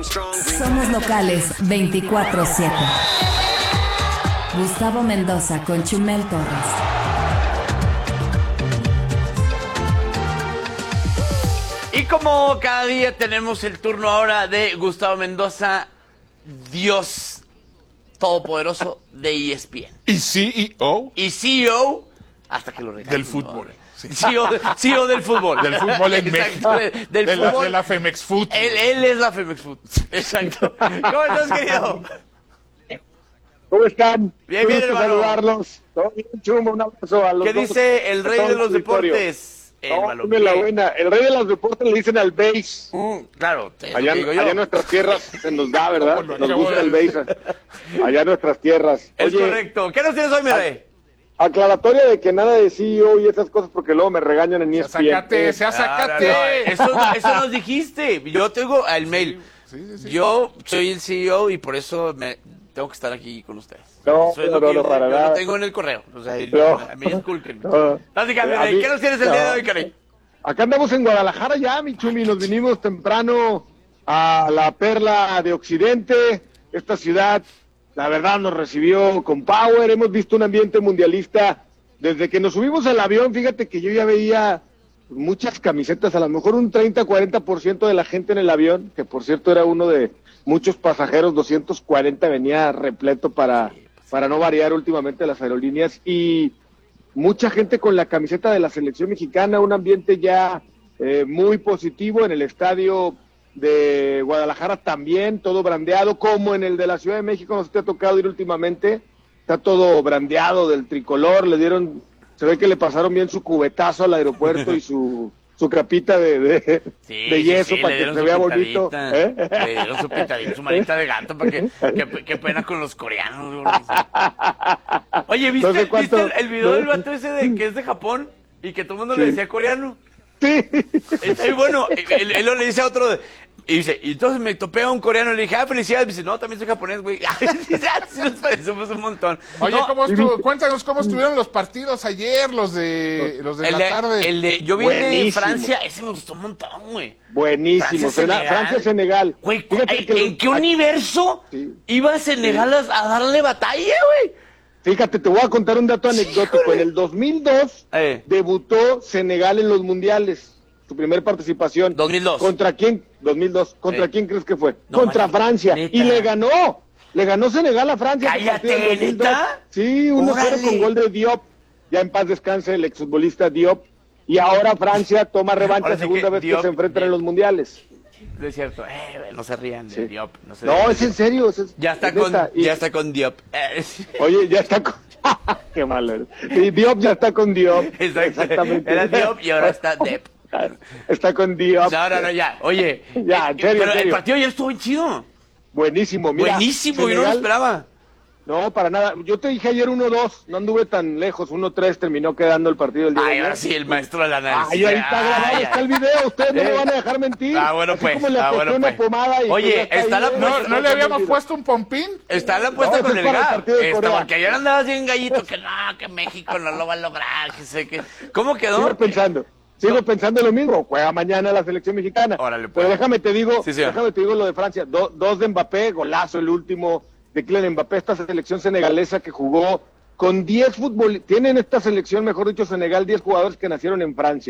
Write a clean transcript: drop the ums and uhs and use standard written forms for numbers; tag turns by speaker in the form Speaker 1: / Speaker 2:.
Speaker 1: Somos locales 24/7. Gustavo Mendoza con Chumel Torres.
Speaker 2: Y como cada día tenemos el turno ahora de Gustavo Mendoza, Dios todopoderoso de ESPN.
Speaker 3: Y CEO.
Speaker 2: Y CEO, hasta que lo regañen.
Speaker 3: Del fútbol.
Speaker 2: ¿No?
Speaker 3: Sí.
Speaker 2: CEO del fútbol.
Speaker 3: Del fútbol en
Speaker 2: Exacto,
Speaker 3: México.
Speaker 2: del fútbol.
Speaker 3: De la Femex Food.
Speaker 2: Él es la Femex Food. Exacto. ¿Cómo estás, querido?
Speaker 4: ¿Cómo están?
Speaker 2: Bien, bien, hermano.
Speaker 4: Saludarlos. Todo bien, Chumbo, un abrazo a los
Speaker 2: ¿Qué
Speaker 4: dos.
Speaker 2: dice el rey de los deportes?
Speaker 4: No, dime la buena. El rey de los deportes le dicen al béis.
Speaker 2: Claro, es
Speaker 4: Allá,
Speaker 2: lo que digo yo.
Speaker 4: allá en nuestras tierras se nos da, ¿verdad?
Speaker 3: Bueno,
Speaker 4: Nos
Speaker 3: qué
Speaker 4: gusta
Speaker 3: bueno.
Speaker 4: el béis. Allá en nuestras tierras.
Speaker 2: Es correcto. ¿Qué nos tienes hoy, mi rey?
Speaker 4: Aclaratoria de que nada de CEO y esas cosas porque luego me regañan en ESPN.
Speaker 3: Sácate, sácate.
Speaker 2: Eso nos dijiste. Yo tengo el mail.
Speaker 3: Sí.
Speaker 2: Yo soy el CEO y por eso tengo que estar aquí con ustedes.
Speaker 4: No,
Speaker 2: Eso es lo que
Speaker 4: no,
Speaker 2: yo
Speaker 4: para
Speaker 2: lo
Speaker 4: nada.
Speaker 2: tengo en el correo. O sea,
Speaker 4: No.
Speaker 2: a mí disculpen.
Speaker 4: No.
Speaker 2: Básicamente, ¿qué nos tienes el día de hoy, Cari?
Speaker 4: Acá andamos en Guadalajara ya, mi Chumi, nos vinimos temprano a la Perla de Occidente. Esta ciudad, la verdad, nos recibió con power. Hemos visto un ambiente mundialista desde que nos subimos al avión. Fíjate que yo ya veía muchas camisetas, a lo mejor un 30-40% de la gente en el avión, que por cierto era uno de muchos pasajeros, 240 venía repleto para no variar últimamente las aerolíneas, y mucha gente con la camiseta de la selección mexicana, un ambiente ya muy positivo en el estadio de Guadalajara también, todo brandeado, como en el de la Ciudad de México, nos te ha tocado ir últimamente, está todo brandeado del tricolor, se ve que le pasaron bien su cubetazo al aeropuerto y su capita de yeso para que se vea bonito.
Speaker 2: Le dieron su pitadita, su manita de gato, para qué pena con los coreanos. Oye, ¿viste el video del vato ese que es de Japón y que todo el mundo le decía coreano?
Speaker 4: Sí.
Speaker 2: Está muy bueno. Él le dice a otro, y dice, y entonces me topé a un coreano, le dije, felicidades, me dice, no, también soy japonés, güey. Sí nos parecemos un montón.
Speaker 3: Oye,
Speaker 2: No,
Speaker 3: cuéntanos cómo estuvieron los partidos ayer, los de la tarde.
Speaker 2: Yo vi el de
Speaker 4: Buenísimo.
Speaker 2: Francia, ese me gustó un montón, güey.
Speaker 4: Buenísimo, Francia-Senegal.
Speaker 2: Güey,
Speaker 4: Fíjate que
Speaker 2: ¿en qué universo
Speaker 4: Sí.
Speaker 2: iba Senegal a darle batalla, güey?
Speaker 4: Fíjate, te voy a contar un dato anecdótico. En el 2002 debutó Senegal en los mundiales, su primer participación.
Speaker 2: 2002.
Speaker 4: ¿Contra quién? 2002. ¿Contra quién crees que fue?
Speaker 2: No,
Speaker 4: Contra
Speaker 2: manches,
Speaker 4: Francia.
Speaker 2: ¿neta?
Speaker 4: Y le ganó. Le ganó Senegal a Francia. ese
Speaker 2: ¡Cállate,
Speaker 4: partido del 2002.
Speaker 2: neta!
Speaker 4: Sí, 1-0
Speaker 2: ¡Órale!
Speaker 4: con gol de Diop. Ya en paz descanse el exfutbolista Diop. Y ahora Francia toma revancha,
Speaker 2: Ahora sí
Speaker 4: segunda
Speaker 2: que
Speaker 4: vez
Speaker 2: Diop-
Speaker 4: que se enfrentan en los mundiales.
Speaker 2: Es cierto, no se rían de
Speaker 4: Sí.
Speaker 2: Diop. Se
Speaker 4: No,
Speaker 2: rían de
Speaker 4: es en
Speaker 2: Diop.
Speaker 4: serio.
Speaker 2: Ya está
Speaker 4: es neta.
Speaker 2: ya está con Diop.
Speaker 4: Oye, ya está con... Qué malo eres. Y Diop ya está con Diop. Exactamente.
Speaker 2: Era Diop y ahora está Dep.
Speaker 4: Está con Diop.
Speaker 2: No, ya. Oye.
Speaker 4: Ya, en serio,
Speaker 2: pero
Speaker 4: en serio.
Speaker 2: el partido ya estuvo bien chido.
Speaker 4: Buenísimo, mira.
Speaker 2: Buenísimo, yo no lo
Speaker 4: Senegal-
Speaker 2: esperaba.
Speaker 4: No, para nada. Yo te dije ayer 1-2, no anduve tan lejos. 1-3 terminó quedando el partido del día de
Speaker 2: Ay,
Speaker 4: ayer.
Speaker 2: ahora sí, el maestro del análisis.
Speaker 4: Ay, ahí está grabado,
Speaker 2: Ay,
Speaker 4: está
Speaker 2: ay.
Speaker 4: el video. Ustedes no me van a dejar mentir.
Speaker 2: Bueno,
Speaker 4: Así
Speaker 2: pues.
Speaker 4: como le aposté
Speaker 2: Bueno,
Speaker 4: una
Speaker 2: pues.
Speaker 4: pomada y
Speaker 2: Oye,
Speaker 4: que ya
Speaker 2: está
Speaker 4: ahí,
Speaker 2: la
Speaker 4: ¿eh?
Speaker 3: ¿No le habíamos puesto un pompín?
Speaker 2: Está la apuesta
Speaker 4: No,
Speaker 2: con
Speaker 4: ese
Speaker 2: el
Speaker 4: es para el
Speaker 2: GAP.
Speaker 4: partido de Corea.
Speaker 2: Porque ayer andabas bien gallito que no, que México no lo va a lograr, que sé que. ¿Cómo quedó?
Speaker 4: Sigo pensando lo mismo. Juega mañana la selección mexicana.
Speaker 2: Órale, pues.
Speaker 4: Pero déjame te digo
Speaker 2: Sí.
Speaker 4: lo de Francia. Dos de Mbappé, golazo el último de Kylian Mbappé, esta selección senegalesa que jugó con 10 tienen esta selección, mejor dicho, Senegal, 10 jugadores que nacieron en Francia.